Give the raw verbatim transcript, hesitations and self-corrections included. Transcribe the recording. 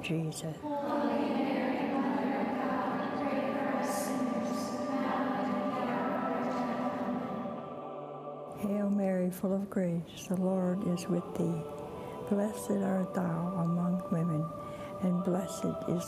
Jesus. Hail Mary, full of grace, the Lord is with thee. Blessed art thou among women, and blessed is